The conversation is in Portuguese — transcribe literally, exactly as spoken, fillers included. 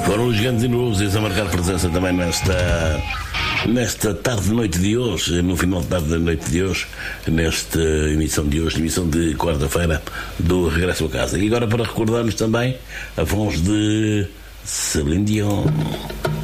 Foram os Guns N' Roses a marcar presença também nesta, nesta tarde-noite de hoje, no final de tarde da noite de hoje, nesta emissão de hoje, emissão de quarta-feira do Regresso a Casa. E agora para recordarmos também a voz de Celine Dion.